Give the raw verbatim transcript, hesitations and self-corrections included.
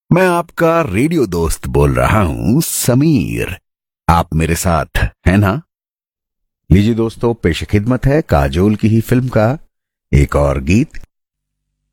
मैं आपका रेडियो दोस्त बोल रहा हूं समीर। आप मेरे साथ है ना? लीजिए दोस्तों, पेश खिदमत है काजोल की ही फिल्म का एक और गीत।